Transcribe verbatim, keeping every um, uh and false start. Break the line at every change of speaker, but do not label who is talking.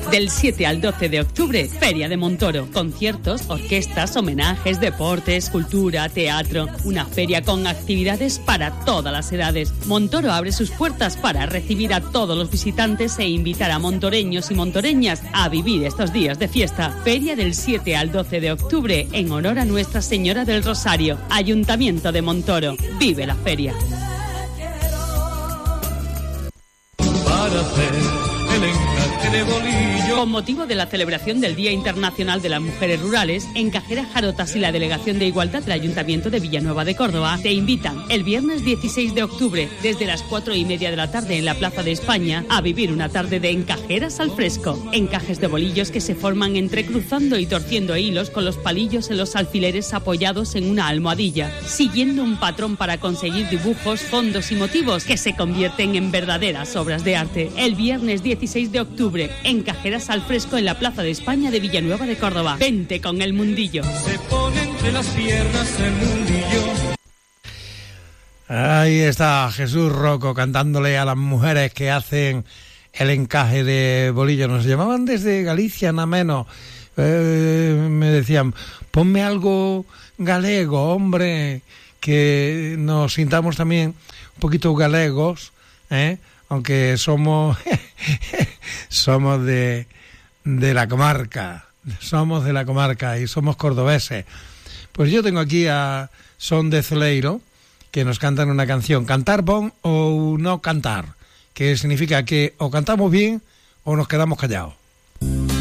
Del siete al doce de octubre, Feria de Montoro. Conciertos, orquestas, homenajes, deportes, cultura, teatro. Una feria con actividades para todas las edades. Montoro abre sus puertas para recibir a todos los visitantes e invitar a montoreños y montoreñas a vivir estos días de fiesta. Feria del siete al doce de octubre en honor a Nuestra Señora del Rosario. Ayuntamiento de Montoro. Vive la feria.
Para hacer el encaje de bolillo.
Con motivo de la celebración del Día Internacional de las Mujeres Rurales, Encajera Jarotas y la Delegación de Igualdad del Ayuntamiento de Villanueva de Córdoba te invitan el viernes dieciséis de octubre desde las cuatro y media de la tarde en la Plaza de España a vivir una tarde de encajeras al fresco. Encajes de bolillos que se forman entrecruzando y torciendo hilos con los palillos en los alfileres apoyados en una almohadilla, siguiendo un patrón para conseguir dibujos, fondos y motivos que se convierten en verdaderas obras de arte. El viernes dieciséis de octubre, encajeras al fresco en la Plaza de España de Villanueva de Córdoba. Vente con el mundillo.
Se pone entre las piernas el mundillo.
Ahí está Jesús Rocco cantándole a las mujeres que hacen el encaje de bolillo. Nos llamaban desde Galicia, nada menos. Eh, me decían, ponme algo galego, hombre, que nos sintamos también un poquito galegos, ¿eh? Aunque somos somos de, de la comarca, somos de la comarca y somos cordobeses. Pues yo tengo aquí a Son de Celeiro, que nos cantan una canción, cantar bon o no cantar, que significa que o cantamos bien o nos quedamos callados.